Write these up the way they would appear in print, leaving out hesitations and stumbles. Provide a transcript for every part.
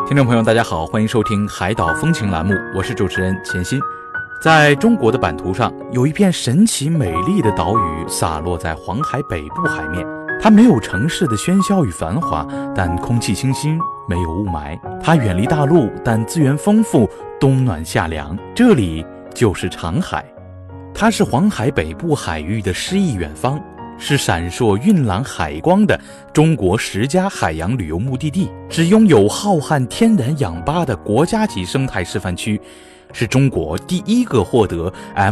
听众朋友大家好，欢迎收听海岛风情栏目，我是主持人钱鑫。在中国的版图上，有一片神奇美丽的岛屿洒落在黄海北部海面，它没有城市的喧嚣与繁华，但空气清新，没有雾霾。它远离大陆，但资源丰富，冬暖夏凉。这里就是长海，它是黄海北部海域的诗意远方，是闪烁蕴朗海光的中国10家海洋旅游目的地，是拥有浩瀚天然氧吧的国家级生态示范区，是中国第一个获得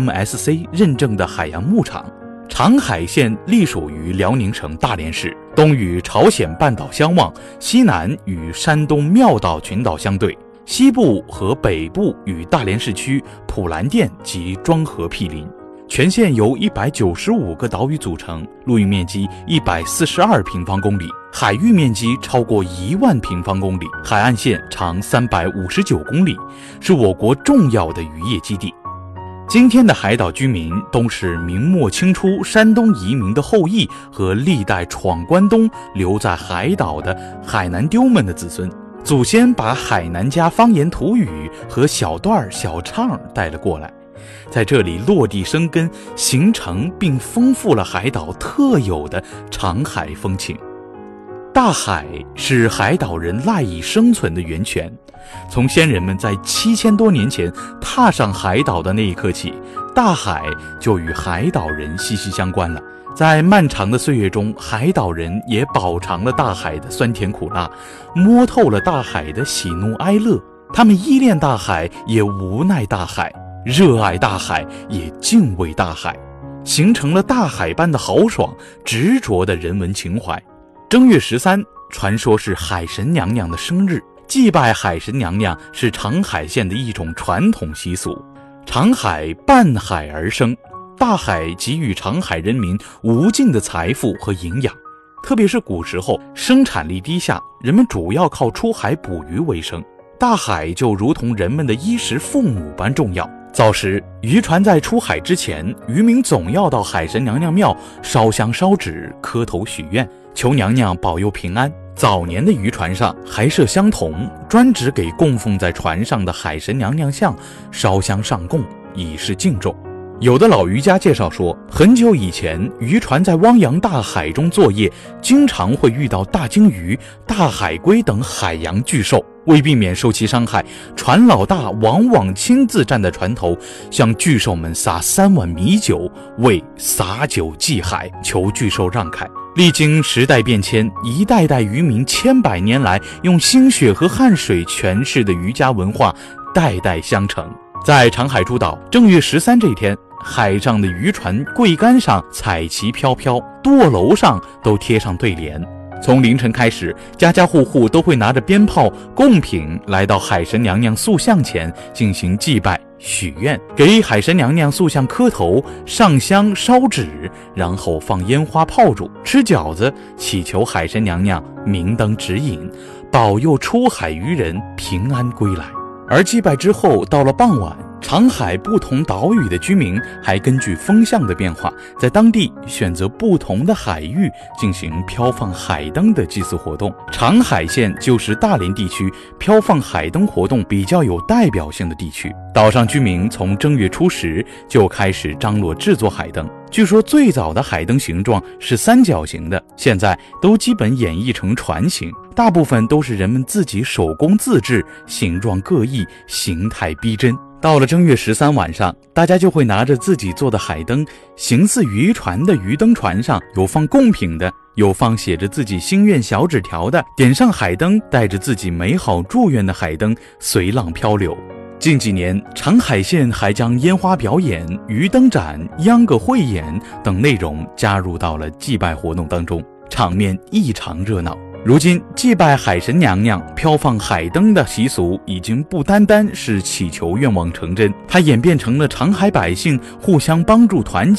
MSC 认证的海洋牧场。长海县隶属于辽宁省大连市，东与朝鲜半岛相望，西南与山东妙岛群岛相对，西部和北部与大连市区、普兰店及庄河毗邻。全县由195个岛屿组成，陆域面积142平方公里，海域面积超过1万平方公里，海岸线长359公里，是我国重要的渔业基地。今天的海岛居民都是明末清初山东移民的后裔和历代闯关东留在海岛的海南丢们的子孙，祖先把海南家方言土语和小段小唱带了过来，在这里落地生根，形成并丰富了海岛特有的长海风情。大海是海岛人赖以生存的源泉，从先人们在7000多年前踏上海岛的那一刻起，大海就与海岛人息息相关了。在漫长的岁月中，海岛人也饱尝了大海的酸甜苦辣，摸透了大海的喜怒哀乐。他们依恋大海，也无奈大海，热爱大海，也敬畏大海，形成了大海般的豪爽、执着的人文情怀。正月13，传说是海神娘娘的生日，祭拜海神娘娘是长海县的一种传统习俗。长海伴海而生，大海给予长海人民无尽的财富和营养，特别是古时候生产力低下，人们主要靠出海捕鱼为生，大海就如同人们的衣食父母般重要。早时渔船在出海之前，渔民总要到海神娘娘庙烧香烧纸，磕头许愿，求娘娘保佑平安。早年的渔船上还设香筒，专指给供奉在船上的海神娘娘像烧香上供，以示敬重。有的老渔家介绍说，很久以前渔船在汪洋大海中作业，经常会遇到大鲸鱼、大海龟等海洋巨兽，为避免受其伤害，船老大往往亲自站在船头，向巨兽们撒3碗米酒，为洒酒祭海，求巨兽让开。历经时代变迁，一代代渔民千百年来用心血和汗水诠释的渔家文化代代相承。在长海诸岛，正月13这一天，海上的渔船桅杆上彩旗飘飘，舵楼上都贴上对联。从凌晨开始，家家户户都会拿着鞭炮、贡品来到海神娘娘塑像前进行祭拜、许愿，给海神娘娘塑像磕头、上香烧纸，然后放烟花炮竹，吃饺子，祈求海神娘娘明灯指引，保佑出海渔人平安归来。而祭拜之后，到了傍晚，长海不同岛屿的居民还根据风向的变化，在当地选择不同的海域进行飘放海灯的祭祀活动。长海县就是大连地区飘放海灯活动比较有代表性的地区。岛上居民从正月初10就开始张罗制作海灯，据说最早的海灯形状是3角形的，现在都基本演绎成船形，大部分都是人们自己手工自制，形状各异，形态逼真。到了正月13晚上，大家就会拿着自己做的海灯，形似渔船的鱼灯船上，有放贡品的，有放写着自己心愿小纸条的，点上海灯，带着自己美好祝愿的海灯随浪漂流。近几年，长海县还将烟花表演、鱼灯展、秧歌汇演等内容加入到了祭拜活动当中，场面异常热闹。如今，祭拜海神娘娘、飘放海灯的习俗已经不单单是祈求愿望成真，它演变成了长海百姓互相帮助团结